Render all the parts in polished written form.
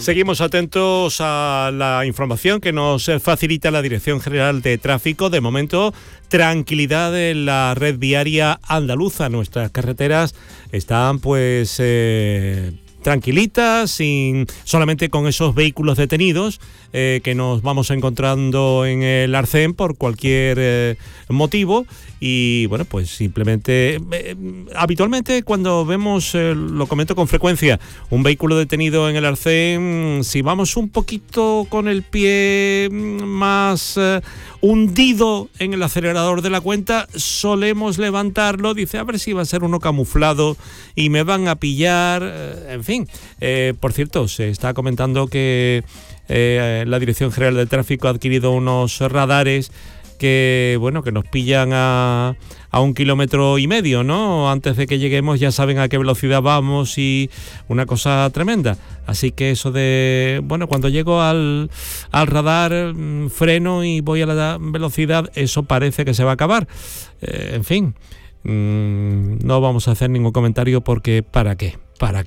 Seguimos atentos a la información que nos facilita la Dirección General de Tráfico. De momento, tranquilidad en la red viaria andaluza. Nuestras carreteras están tranquilitas, solamente con esos vehículos detenidos que nos vamos encontrando en el Arcén por cualquier motivo. Y bueno, pues simplemente, habitualmente cuando vemos, lo comento con frecuencia, un vehículo detenido en el Arcén, si vamos un poquito con el pie más hundido en el acelerador de la cuenta, solemos levantarlo, dice, a ver si va a ser uno camuflado y me van a pillar, en fin. Por cierto, se está comentando que la Dirección General de Tráfico ha adquirido unos radares que nos pillan a 1,5 kilómetros, ¿no? Antes de que lleguemos ya saben a qué velocidad vamos, y una cosa tremenda. Así que eso de, cuando llego al radar, freno y voy a la velocidad, eso parece que se va a acabar. En fin, no vamos a hacer ningún comentario porque ¿para qué?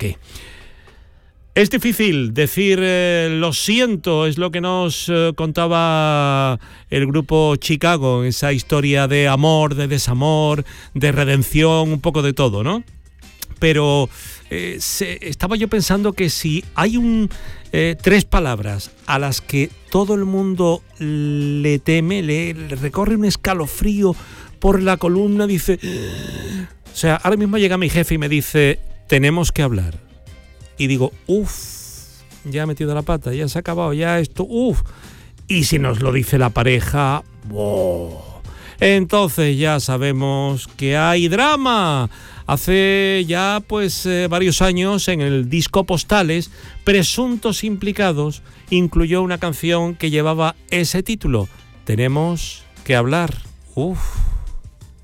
Es difícil decir lo siento, es lo que nos contaba el grupo Chicago, esa historia de amor, de desamor, de redención, un poco de todo, ¿no? Pero estaba yo pensando que si hay 3 palabras a las que todo el mundo le teme, le recorre un escalofrío por la columna, dice... O sea, ahora mismo llega mi jefe y me dice, tenemos que hablar. Y digo, ya he metido la pata, ya se ha acabado, ya esto, Y si nos lo dice la pareja, entonces ya sabemos que hay drama. Hace ya varios años, en el disco Postales, Presuntos Implicados incluyó una canción que llevaba ese título, Tenemos que hablar.